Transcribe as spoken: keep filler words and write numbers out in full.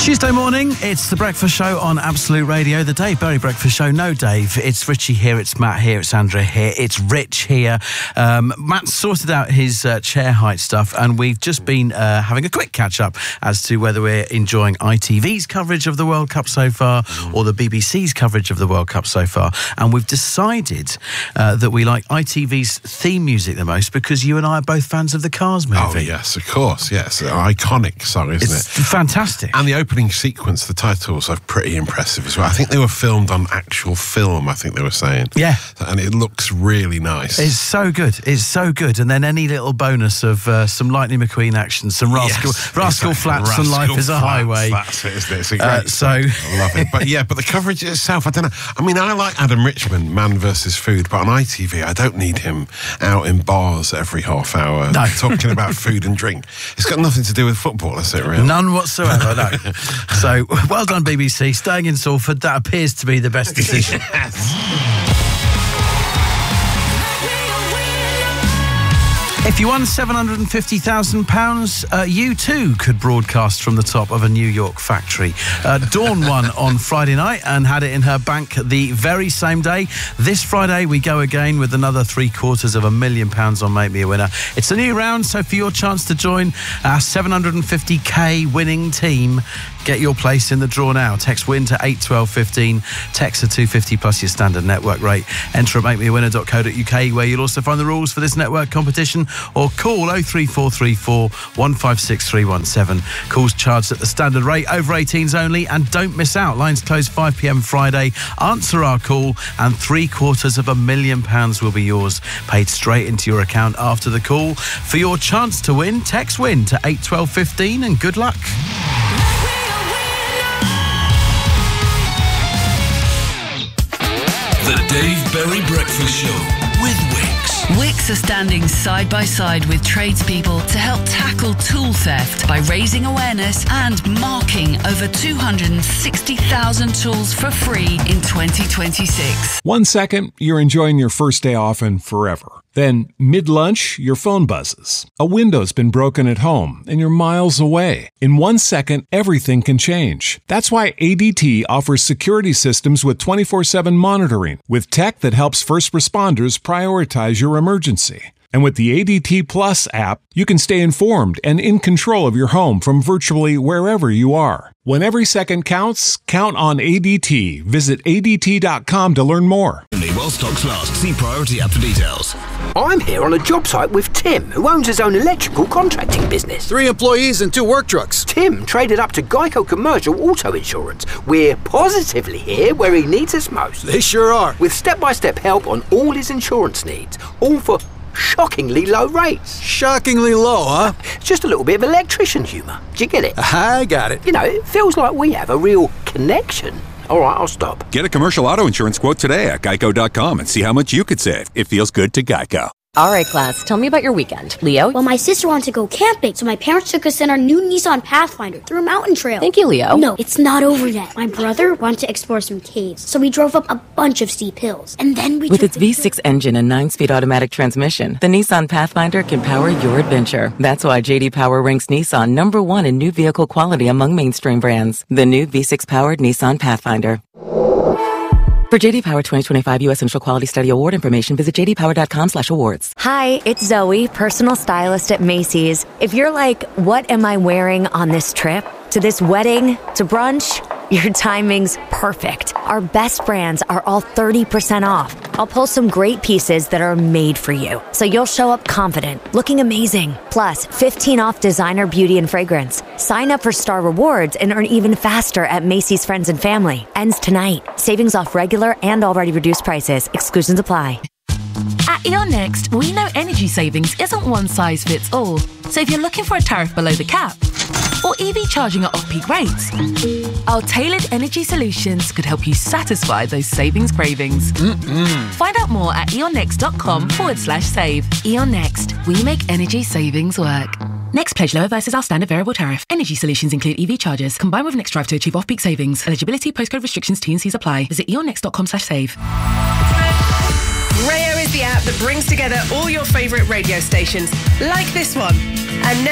Tuesday morning, it's The Breakfast Show on Absolute Radio. The Dave Berry Breakfast Show. No, Dave. It's Richie here, it's Matt here, it's Andrea here, it's Rich here. Um, Matt's sorted out his uh, chair height stuff, and we've just been uh, having a quick catch-up as to whether we're enjoying I T V's coverage of the World Cup so far or the B B C's coverage of the World Cup so far. And we've decided uh, that we like I T V's theme music the most because you and I are both fans of the Cars movie. Oh, yes, of course, yes. An iconic song, isn't it's it? It's fantastic. And the opening sequence, the titles are pretty impressive as well. I think they were filmed on actual film, I think they were saying. Yeah. And it looks really nice. It's so good. It's so good. And then any little bonus of uh, some Lightning McQueen action, some Rascal, yes, Rascal exactly. Flats Rascal and Life is a Flats, Highway. That's it, isn't it? It's a great uh, so I love it. But yeah, but the coverage itself, I don't know. I mean, I like Adam Richman, Man versus Food, but on I T V, I don't need him out in bars every half hour no. talking about food and drink. It's got nothing to do with football, is it, really? None whatsoever, no. So, well done, B B C. Staying in Salford, that appears to be the best decision. Yes. If you won seven hundred fifty thousand pounds, uh, you too could broadcast from the top of a New York factory. Uh, Dawn won on Friday night and had it in her bank the very same day. This Friday, we go again with another three quarters of a million pounds on Make Me a Winner. It's a new round, so for your chance to join our seven hundred fifty k winning team, get your place in the draw now. Text WIN to eight twelve fifteen. Text a two fifty plus your standard network rate. Enter at make me a winner dot co dot uk, where you'll also find the rules for this network competition, or call oh three four three four one five six three one seven. Calls charged at the standard rate, over eighteens only, and don't miss out. Lines close five p m Friday. Answer our call and three quarters of a million pounds will be yours, paid straight into your account after the call. For your chance to win, text WIN to eight twelve fifteen and good luck. The Dave Berry Breakfast Show with Wix. Wix are standing side by side with tradespeople to help tackle tool theft by raising awareness and marking over two hundred sixty thousand tools for free in twenty twenty-six. One second, you're enjoying your first day off and forever. Then, mid-lunch, your phone buzzes. A window's been broken at home, and you're miles away. In one second, everything can change. That's why A D T offers security systems with twenty-four seven monitoring, with tech that helps first responders prioritize your emergency. And with the A D T Plus app, you can stay informed and in control of your home from virtually wherever you are. When every second counts, count on A D T. Visit A D T dot com to learn more. While stocks last, see Priority app for details. I'm here on a job site with Tim, who owns his own electrical contracting business. Three employees and two work trucks. Tim traded up to Geico Commercial Auto Insurance. We're positively here where he needs us most. They sure are. With step-by-step help on all his insurance needs, all for shockingly low rates. Shockingly low, huh? It's just a little bit of electrician humour. Do you get it? I got it. You know, it feels like we have a real connection. All right, I'll stop. Get a commercial auto insurance quote today at geico dot com and see how much you could save. It feels good to Geico. All right, class, tell me about your weekend. Leo? Well, my sister wanted to go camping, so my parents took us in our new Nissan Pathfinder through a mountain trail. Thank you, Leo. No, it's not over yet. My brother wanted to explore some caves, so we drove up a bunch of steep hills. And then we With its V six engine and nine-speed automatic transmission, the Nissan Pathfinder can power your adventure. That's why J D Power ranks Nissan number one in new vehicle quality among mainstream brands. The new V six-powered Nissan Pathfinder. For J D Power twenty twenty-five U S Initial Quality Study Award information, visit j d power dot com slash awards. Hi, it's Zoe, personal stylist at Macy's. If you're like, what am I wearing on this trip? To this wedding? To brunch? Your timing's perfect. Our best brands are all thirty percent off. I'll pull some great pieces that are made for you, so you'll show up confident, looking amazing. Plus, fifteen off designer beauty and fragrance. Sign up for Star Rewards and earn even faster at Macy's Friends and Family. Ends tonight. Savings off regular and already reduced prices. Exclusions apply. At E O N Next, we know energy savings isn't one size fits all. So if you're looking for a tariff below the cap, or E V charging at off-peak rates, our tailored energy solutions could help you satisfy those savings cravings. Mm-mm. Find out more at eonnext.com forward slash save. E O N Next, we make energy savings work. Next pledge lower versus our standard variable tariff. Energy solutions include E V chargers. Combine with Next Drive to achieve off-peak savings. Eligibility, postcode restrictions, T and C's apply. Visit eonnext.com slash save. Rayo is the app that brings together all your favourite radio stations, like this one. And now